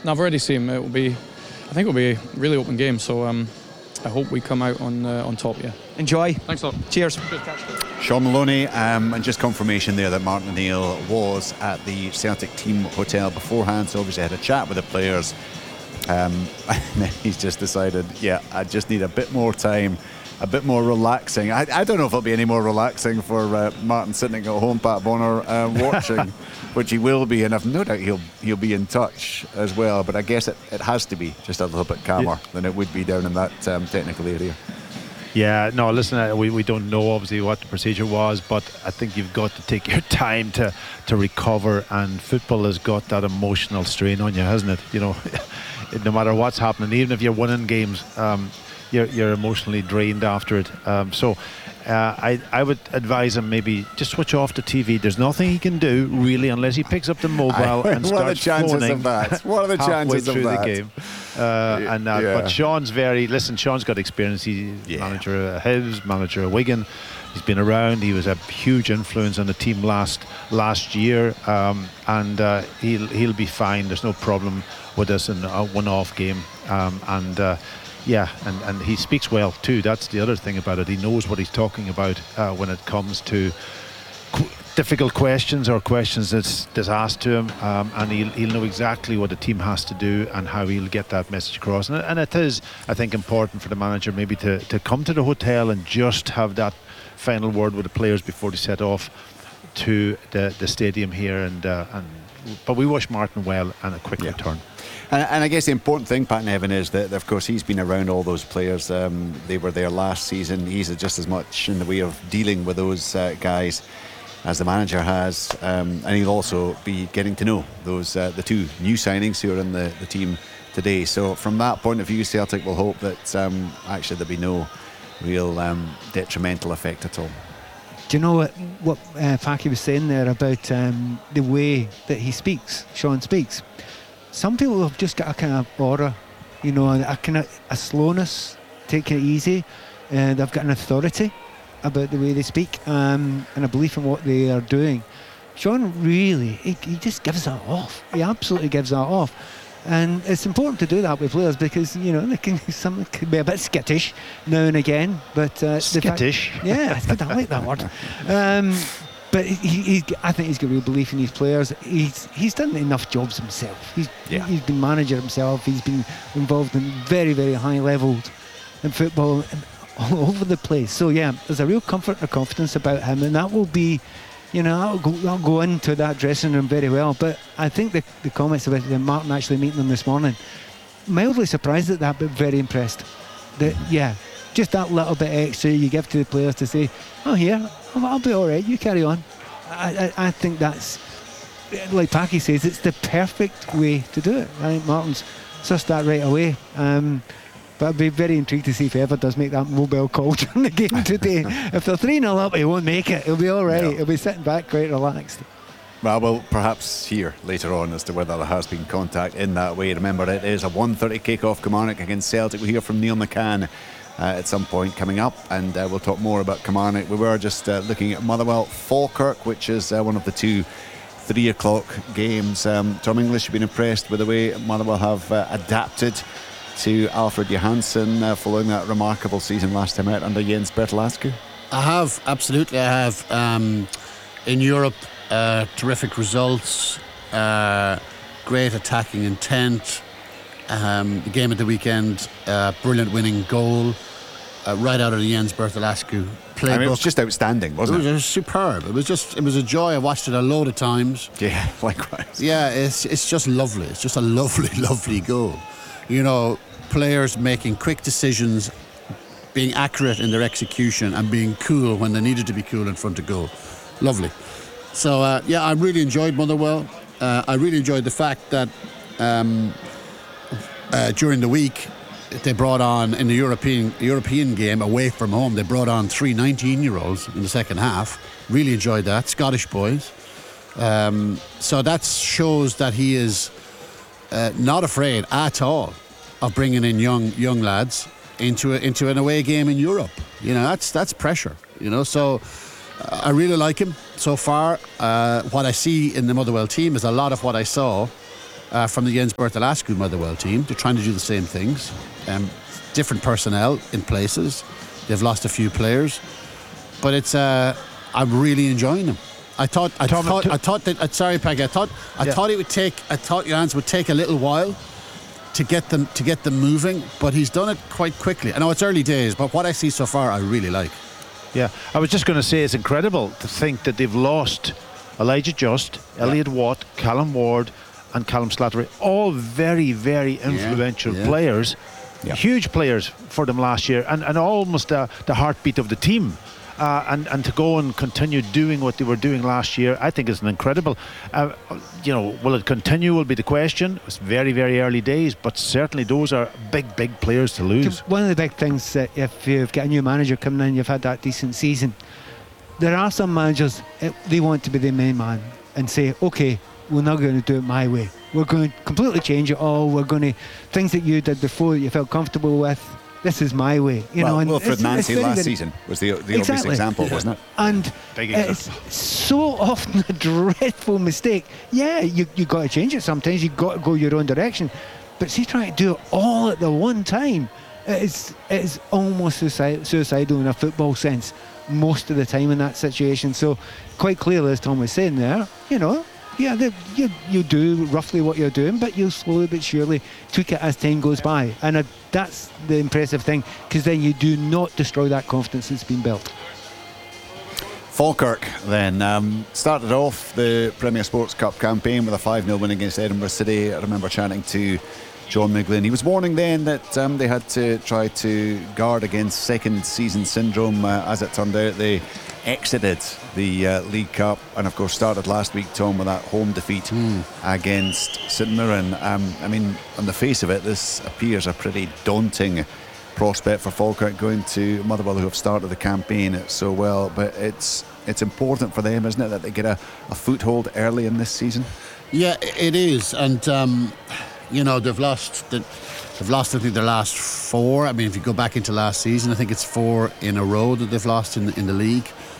I've already seen I think it'll be a really open game. So I hope we come out on top. Yeah. Enjoy. Thanks a lot. Cheers. Sean Maloney, and just confirmation there that Martin O'Neill was at the Celtic team hotel beforehand, so obviously had a chat with the players, and then he's just decided, I just need a bit more time, a bit more relaxing. I don't know if it'll be any more relaxing for Martin sitting at home, Pat Bonner, watching, which he will be, and I've no doubt he'll be in touch as well, but I guess it has to be just a little bit calmer than it would be down in that technical area. Yeah, no, listen, we don't know obviously what the procedure was, but I think you've got to take your time to recover, and football has got that emotional strain on you, hasn't it? You know, no matter what's happening, even if you're winning games, you're emotionally drained after it. So I would advise him maybe just switch off the TV. There's nothing he can do really unless he picks up the mobile and starts phoning. What are the chances of that? The game. But Sean's Sean's got experience. He's manager of Hibs, manager of Wigan. He's been around. He was a huge influence on the team last year, and he'll be fine. There's no problem with us in a one-off game, and he speaks well too. That's the other thing about it. He knows what he's talking about when it comes to difficult questions or questions that's asked to him, and he'll know exactly what the team has to do and how he'll get that message across. And it is, I think, important for the manager maybe to come to the hotel and just have that final word with the players before they set off to the stadium here. But we wish Martin well and a quick return. And I guess the important thing, Pat Nevin, is that of course he's been around all those players. They were there last season. He's just as much in the way of dealing with those guys as the manager has, and he'll also be getting to know those the two new signings who are in the team today. So from that point of view, Celtic will hope that actually there'll be no real detrimental effect at all. Do you know what Paki was saying there about the way that Sean speaks? Some people have just got a kind of aura, you know, a slowness, taking it easy. They've got an authority about the way they speak, and a belief in what they are doing. Sean really, he just gives that off. He absolutely gives that off. And it's important to do that with players because, you know, some can be a bit skittish now and again. But skittish? Yeah, I like that word. But I think he's got real belief in his players. He's done enough jobs himself. He's been manager himself. He's been involved in very, very high levels in football all over the place. So yeah, there's a real comfort and confidence about him, and that will be, you know, that'll go into that dressing room very well. But I think the comments about Martin actually meeting them this morning, mildly surprised at that, but very impressed. Just that little bit extra you give to the players to say, oh yeah, I'll be all right, you carry on. I think that's, like Paki says, it's the perfect way to do it. I think Martin's sussed that right away. But I'd be very intrigued to see if he ever does make that mobile call during the game today. If they're 3-0 up, he won't make it. He'll be all right. He'll be sitting back quite relaxed. Well, we'll perhaps hear later on as to whether there has been contact in that way. Remember, it is a 1:30 kick-off, Kilmarnock against Celtic. We'll hear from Neil McCann at some point coming up, and we'll talk more about Kilmarnock. We were just looking at Motherwell Falkirk, which is one of the two 3 o'clock games. Tom English, you've been impressed with the way Motherwell have adapted to Alfred Johansson following that remarkable season last time out under Jens Bertolatsky? I have, absolutely. I have. In Europe, terrific results, great attacking intent. The game at the weekend, brilliant winning goal, right out of the Jens Bertolatsky playbook. I mean, it was just outstanding, wasn't it? It was superb. It was a joy. I watched it a load of times. Yeah, likewise. Yeah, it's just lovely. It's just a lovely, lovely goal. You know, players making quick decisions, being accurate in their execution, and being cool when they needed to be cool in front of goal. Lovely. So I really enjoyed Motherwell. I really enjoyed the fact that during the week they brought on, in the European game away from home, they brought on 3 19-year-olds in the second half. Really enjoyed that. Scottish boys. So that shows that he is not afraid at all of bringing in young lads into an away game in Europe. You know, that's pressure. You know, so I really like him so far. What I see in the Motherwell team is a lot of what I saw from the Jens Bertolascu Motherwell team. They're trying to do the same things. Different personnel in places. They've lost a few players, but it's I'm really enjoying them. I thought that. Sorry, Peggy. I thought it would take. I thought Jans would take a little while to get them moving, but he's done it quite quickly. I know it's early days, but what I see so far, I really like. Yeah, I was just going to say it's incredible to think that they've lost Elijah Just, Elliot Watt, Callum Ward, and Callum Slattery, all very, very influential players, huge players for them last year, and almost the heartbeat of the team. And to go and continue doing what they were doing last year, I think is an incredible. Will it continue? Will be the question. It's very, very early days, but certainly those are big, big players to lose. One of the big things, if you've got a new manager coming in, you've had that decent season. There are some managers, they want to be the main man and say, okay, we're not going to do it my way. We're going to completely change it all. We're going to, things that you did before that you felt comfortable with, this is my way. Wilfred Nancy last season was the obvious example, wasn't it? And it's so often a dreadful mistake. Yeah, you got to change it sometimes. You've got to go your own direction. But see, trying to do it all at the one time, it's almost suicidal in a football sense most of the time in that situation. So quite clearly, as Tom was saying there, you do roughly what you're doing, but you'll slowly but surely tweak it as time goes by. And that's the impressive thing, because then you do not destroy that confidence that's been built. Falkirk then started off the Premier Sports Cup campaign with a 5-0 win against Edinburgh City. I remember chatting to John McGlynn. He was warning then that they had to try to guard against second season syndrome. As it turned out, they exited the League Cup and of course started last week, Tom, with that home defeat against St Mirren. I mean, on the face of it, this appears a pretty daunting prospect for Falkirk, going to Motherwell, who have started the campaign so well, but it's important for them, isn't it, that they get a foothold early in this season? Yeah, it is. And they've lost I think their last 4. I mean, if you go back into last season, I think it's 4 in a row that they've lost in the league.